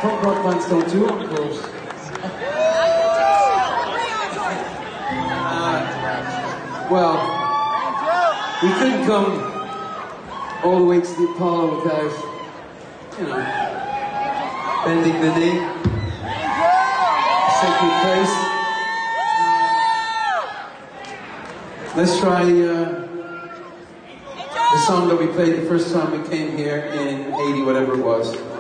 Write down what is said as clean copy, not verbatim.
punk rock bands don't do encores. Well, we couldn't come all the way to the Apollo without, you know, bending the knee, sacred place. Let's try the song that we played the first time we came here in 80, whatever it was.